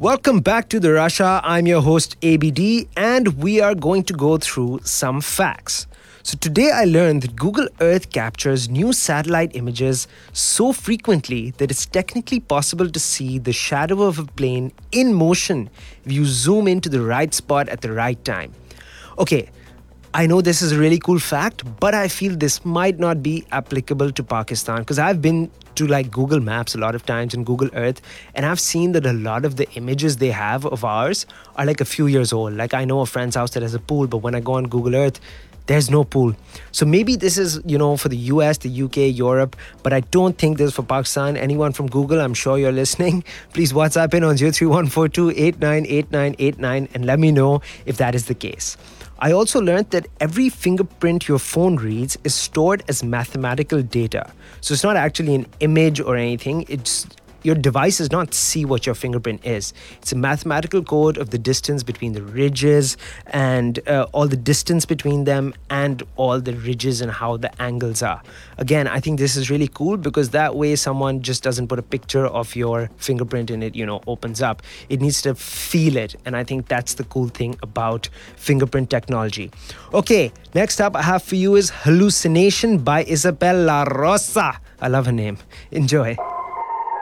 Welcome back to the Russia. I'm your host ABD, and we are going to go through some facts. So today I learned that Google Earth captures new satellite images so frequently that it's technically possible to see the shadow of a plane in motion if you zoom into the right spot at the right time. Okay, I know this is a really cool fact, but I feel this might not be applicable to Pakistan because I've been to Google Maps a lot of times and Google Earth, and I've seen that a lot of the images they have of ours are a few years old. I know a friend's house that has a pool, but when I go on Google Earth, there's no pool. So maybe this is, for the US, the UK, Europe, but I don't think this is for Pakistan. Anyone from Google, I'm sure you're listening. Please WhatsApp in on 03142898989 and let me know if that is the case. I also learned that every fingerprint your phone reads is stored as mathematical data. So it's not actually an image or anything. Your device does not see what your fingerprint is. It's a mathematical code of the distance between the ridges and all the distance between them and all the ridges and how the angles are. Again, I think this is really cool because that way someone just doesn't put a picture of your fingerprint and it, opens up. It needs to feel it. And I think that's the cool thing about fingerprint technology. Okay, next up I have for you is Hallucination by Isabel La Rosa. I love her name. Enjoy.